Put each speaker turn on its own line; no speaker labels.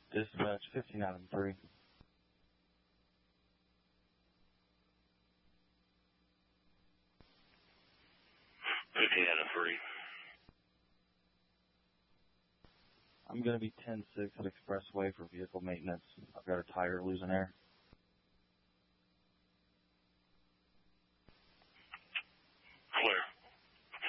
Dispatch 15 out of 3. I'm going to be 10-6 at Expressway for vehicle maintenance. I've got a tire losing air.